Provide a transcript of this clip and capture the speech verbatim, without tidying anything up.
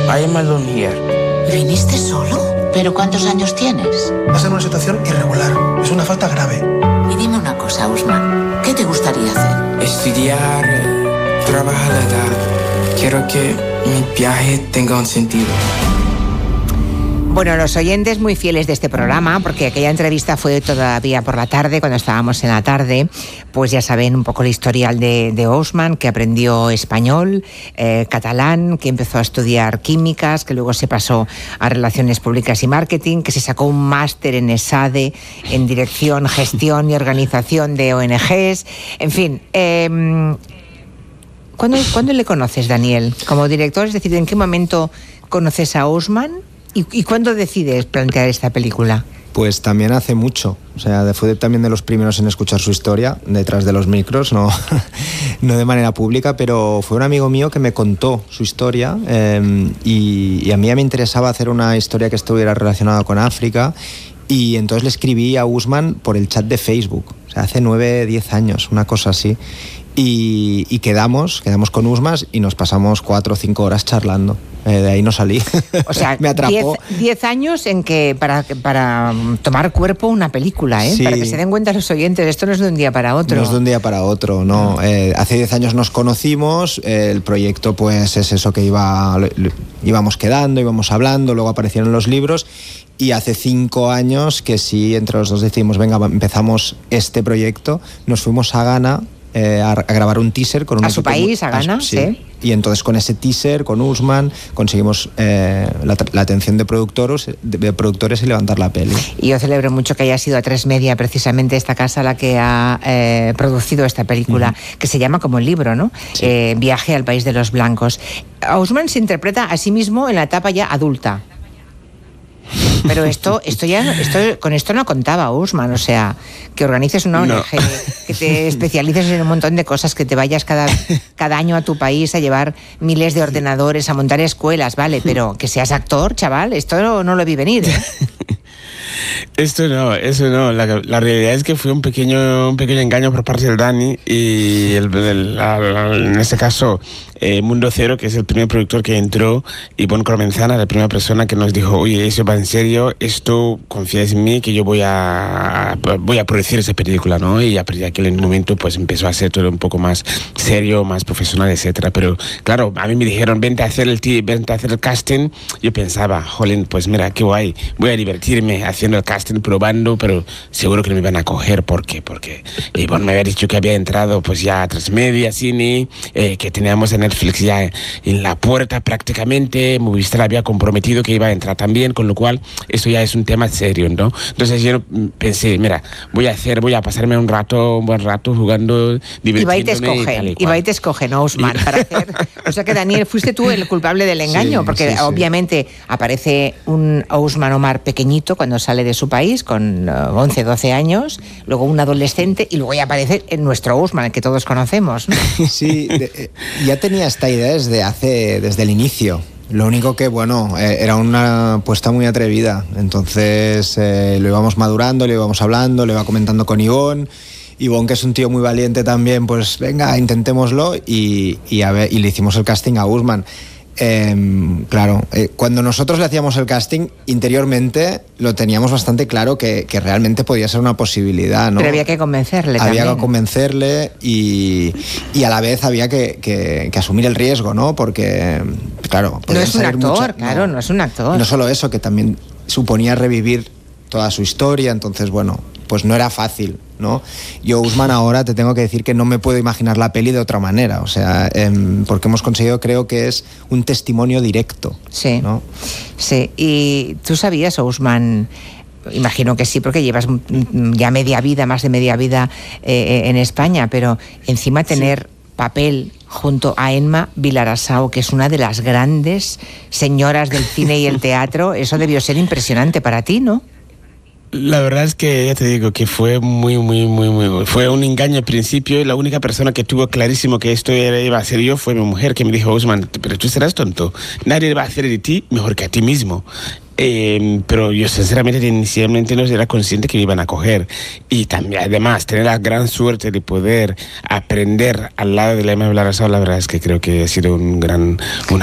I am alone here. ¿Viniste solo? ¿Pero cuántos años tienes? Estás en una situación irregular. Es una falta grave. Y dime una cosa, Usman. ¿Qué te gustaría hacer? Estudiar, trabajar. Quiero que mi viaje tenga un sentido. Bueno, los oyentes muy fieles de este programa, porque aquella entrevista fue todavía por la tarde, cuando estábamos en la tarde, pues ya saben un poco el historial de, de Ousman, que aprendió español, eh, catalán, que empezó a estudiar químicas, que luego se pasó a Relaciones Públicas y Marketing, que se sacó un máster en ESADE, en Dirección, Gestión y Organización de O N Ges, en fin. Eh, ¿cuándo, ¿Cuándo le conoces, Daniel, como director? Es decir, ¿en qué momento conoces a Ousman? ¿Y, ¿Y cuándo decides plantear esta película? Pues también hace mucho, o sea, fue también de los primeros en escuchar su historia, detrás de los micros, no, no de manera pública, pero fue un amigo mío que me contó su historia eh, y, y a mí me interesaba hacer una historia que estuviera relacionada con África, y entonces le escribí a Ousman por el chat de Facebook, o sea, hace nueve, diez años, una cosa así. Y, y quedamos, quedamos con Ousman y nos pasamos cuatro o cinco horas charlando. Eh, de ahí no salí. O sea, me atrapó. Diez años en que para, para tomar cuerpo una película, ¿eh? Sí. Para que se den cuenta los oyentes, esto no es de un día para otro. No es de un día para otro, no. no. Eh, hace diez años nos conocimos, eh, el proyecto pues es eso que iba, íbamos quedando, íbamos hablando, luego aparecieron los libros. Y hace cinco años que sí, entre los dos decidimos, venga, empezamos este proyecto, nos fuimos a Ghana eh, a, a grabar un teaser con un a su país, muy, a Ghana, a, sí. sí. Y entonces con ese teaser, con Ousman, conseguimos eh, la, la atención de productores, de, de productores y levantar la peli. Y yo celebro mucho que haya sido A tres Media, precisamente esta casa, la que ha eh, producido esta película, uh-huh. que se llama como el libro, ¿no? Sí. Eh, Viaje al País de los Blancos. Ousman se interpreta a sí mismo en la etapa ya adulta. Pero esto, esto ya, esto, con esto no contaba Ousman, o sea, que organices una O N Ge, no. que te especialices en un montón de cosas, que te vayas cada, cada año a tu país a llevar miles de ordenadores, a montar escuelas, vale, pero que seas actor, chaval, esto no, no lo vi venir, ¿eh? Esto no, eso no. La, la realidad es que fue un pequeño, un pequeño engaño por parte del Dani y el, el, la, la, en este caso eh, Mundo Cero, que es el primer productor que entró, y Bon Cormenzana, la primera persona que nos dijo, oye, eso va en serio, esto confías en mí, que yo voy a voy a producir esa película, ¿no? Y a partir de aquel momento pues empezó a ser todo un poco más serio, más profesional, etcétera. Pero claro, a mí me dijeron, vente a hacer el vente a hacer el casting. Yo pensaba, jolín, pues mira, qué guay, voy a divertirme haciendo el casting, probando, pero seguro que no me van a coger. ¿Por qué? Porque eh, Bon me había dicho que había entrado pues ya a tres media, cine, eh, que teníamos en Netflix ya en la puerta prácticamente, Movistar había comprometido que iba a entrar también, con lo cual esto ya es un tema serio, ¿no? Entonces yo pensé, mira, voy a hacer, voy a pasarme un rato, un buen rato jugando, divirtiéndome. Y va y te escogen, y va y te escogen, Ousman, para hacer... O sea que, Daniel, fuiste tú el culpable del engaño, sí, porque sí, obviamente sí. aparece un Ousman Omar pequeñito cuando sale de su país, con once, doce años, luego un adolescente, y luego ya aparece en nuestro Ousman, el que todos conocemos, ¿no? Sí, de, ya tenía esta idea desde hace, desde el inicio. Lo único que, bueno, eh, era una apuesta muy atrevida. Entonces eh, lo íbamos madurando, lo íbamos hablando, lo iba comentando con Ivonne. Ivonne, que es un tío muy valiente también, pues venga, intentémoslo, y, y, a ver, y le hicimos el casting a Ousman. Eh, claro, eh, cuando nosotros le hacíamos el casting, interiormente lo teníamos bastante claro que, que realmente podía ser una posibilidad, ¿no? Pero había que convencerle había también. que convencerle y, y a la vez había que, que, que asumir el riesgo, ¿no? Porque, claro, no es un actor, mucho, claro, no, no es un actor. Y no solo eso, que también suponía revivir toda su historia, entonces, bueno, pues no era fácil, ¿no? Yo, Ousman, ahora te tengo que decir que no me puedo imaginar la peli de otra manera, o sea, eh, porque hemos conseguido, creo que es un testimonio directo, sí, ¿no? Sí, y tú sabías, Ousman, imagino que sí, porque llevas ya media vida, más de media vida eh, en España, pero encima tener sí. papel junto a Emma Vilarasau, que es una de las grandes señoras del cine y el teatro, eso debió ser impresionante para ti, ¿no? La verdad es que ya te digo que fue muy, muy, muy, muy... Fue un engaño al principio, y la única persona que tuvo clarísimo que esto era, iba a ser yo fue mi mujer, que me dijo, Ousman, pero tú serás tonto. Nadie va a hacer de ti mejor que a ti mismo. Eh, pero yo sinceramente inicialmente no era consciente que me iban a coger, y también además tener la gran suerte de poder aprender al lado de la Emma Vilarasau, la verdad es que creo que ha sido un gran, una